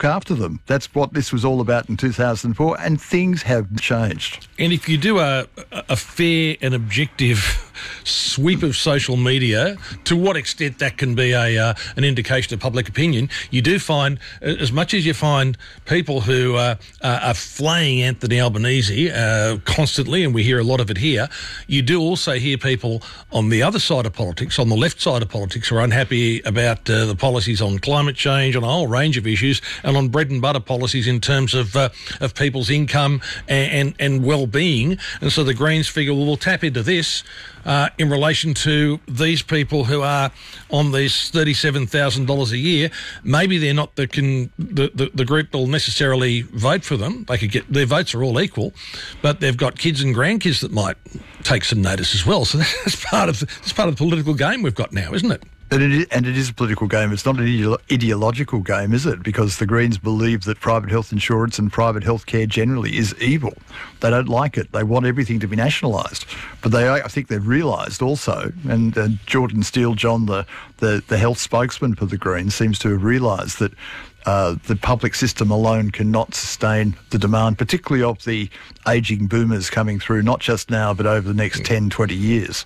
look after them. That's what this was all about in 2004, and things have changed. And if you do a fair and objective sweep of social media, to what extent that can be an indication of public opinion, you do find, as much as you find people who are flaying Anthony Albanese constantly, and we hear a lot of it here, you do also hear people on the other side of politics, on the left side of politics, who are unhappy about the policies on climate change, on a whole range of issues, and on bread and butter policies in terms of people's income and well-being. And so the Greens figure, well, we'll tap into this in relation to these people who are on these $37,000 a year. Maybe they're not the group that will necessarily vote for them. They could get, their votes are all equal, but they've got kids and grandkids that might take some notice as well. So that's part of the political game we've got now, isn't it? And it is a political game. It's not an ideological game, is it? Because the Greens believe that private health insurance and private health care generally is evil. They don't like it. They want everything to be nationalised. But I think they've realised also, and Jordan Steele, John, the health spokesman for the Greens, seems to have realised that the public system alone cannot sustain the demand, particularly of the ageing boomers coming through, not just now, but over the next 10, 20 years.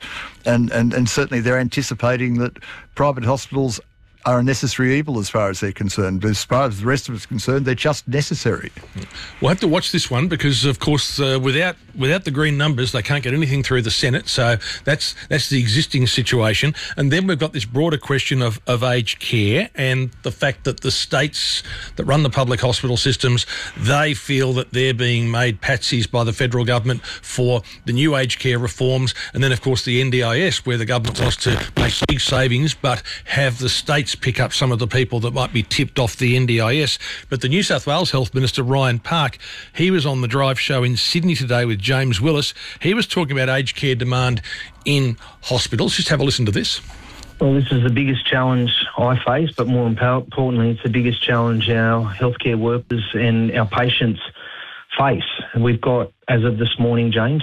And certainly they're anticipating that private hospitals are a necessary evil as far as they're concerned. But as far as the rest of us are concerned, they're just necessary. We'll have to watch this one because, of course, without the Green numbers, they can't get anything through the Senate. So that's the existing situation. And then we've got this broader question of aged care and the fact that the states that run the public hospital systems, they feel that they're being made patsies by the federal government for the new aged care reforms. And then, of course, the NDIS, where the government wants to make big savings but have the states pick up some of the people that might be tipped off the NDIS. But the New South Wales Health Minister, Ryan Park, he was on the Drive show in Sydney today with James Willis. He was talking about aged care demand in hospitals. Just have a listen to this. Well, this is the biggest challenge I face, but more importantly, it's the biggest challenge our healthcare workers and our patients face. And we've got, as of this morning, James,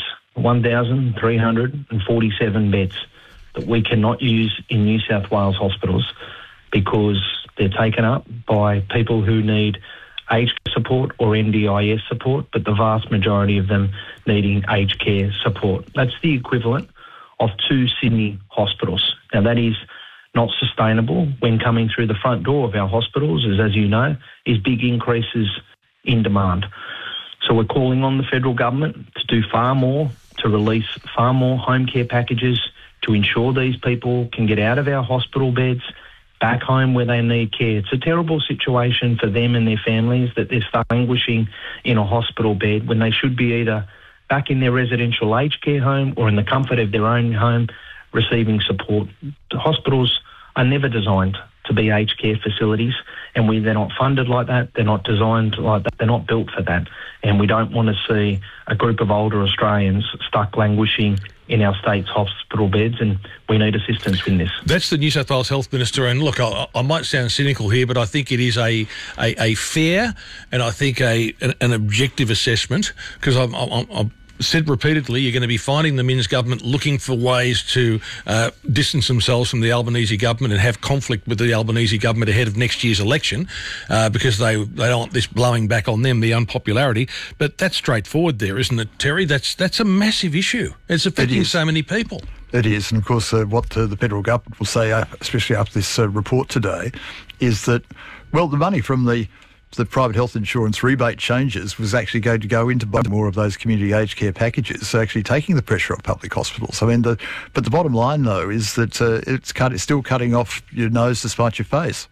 1,347 beds that we cannot use in New South Wales hospitals because they're taken up by people who need aged support or NDIS support, but the vast majority of them needing aged care support. That's the equivalent of 2 Sydney hospitals. Now, that is not sustainable when coming through the front door of our hospitals, as you know, is big increases in demand. So we're calling on the federal government to do far more, to release far more home care packages, to ensure these people can get out of our hospital beds, back home where they need care. It's a terrible situation for them and their families that they're stuck languishing in a hospital bed when they should be either back in their residential aged care home or in the comfort of their own home receiving support. The hospitals are never designed to be aged care facilities, and they're not funded like that, they're not designed like that, they're not built for that. And we don't want to see a group of older Australians stuck languishing in our state's hospital beds, and we need assistance in this. That's the New South Wales Health Minister, and look, I might sound cynical here, but I think it is a fair and I think an objective assessment, because I've said repeatedly, you're going to be finding the Minns government looking for ways to distance themselves from the Albanese government and have conflict with the Albanese government ahead of next year's election because they don't want this blowing back on them, the unpopularity. But that's straightforward there, isn't it, Terry? That's a massive issue. It's affecting so many people. It is. And, of course, what the federal government will say, especially after this report today, is that, well, the money from the private health insurance rebate changes was actually going to go into buying more of those community aged care packages, so actually taking the pressure off public hospitals. I mean, but the bottom line, though, is that it's still cutting off your nose to spite your face.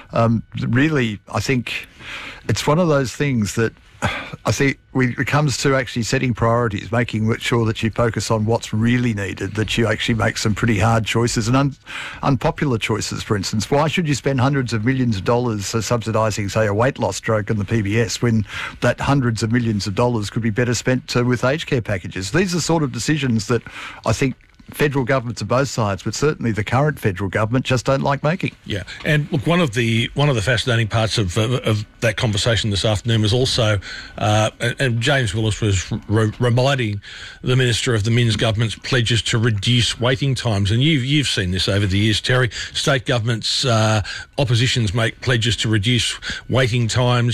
Really, I think it's one of those things that I think when it comes to actually setting priorities, making sure that you focus on what's really needed, that you actually make some pretty hard choices and unpopular choices. For instance, why should you spend hundreds of millions of dollars subsidising, say, a weight loss drug in the PBS when that hundreds of millions of dollars could be better spent with aged care packages? These are sort of decisions that I think federal governments of both sides, but certainly the current federal government, just don't like making. Yeah, and look, one of the fascinating parts of that conversation this afternoon was also, and James Willis was reminding the Minister of the Minns government's pledges to reduce waiting times, and you've seen this over the years, Terry. State governments, oppositions make pledges to reduce waiting times.